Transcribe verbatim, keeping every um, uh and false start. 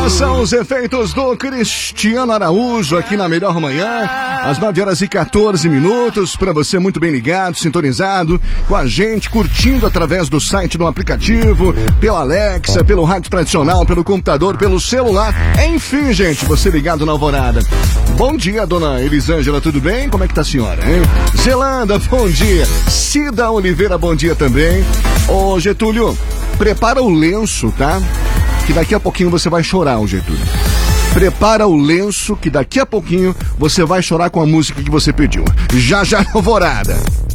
São os efeitos do Cristiano Araújo aqui na Melhor Manhã, às nove horas e quatorze minutos, para você muito bem ligado, sintonizado com a gente, curtindo através do site, do aplicativo, pela Alexa, pelo rádio tradicional, pelo computador, pelo celular, enfim, gente, você ligado na Alvorada. Bom dia, dona Elisângela, tudo bem? Como é que tá a senhora, hein? Zelanda, bom dia. Cida Oliveira, bom dia também. Ô, Getúlio, prepara o lenço, tá? Que daqui a pouquinho você vai chorar, o Getúlio. Prepara o lenço, que daqui a pouquinho você vai chorar com a música que você pediu. Já, já, Alvorada.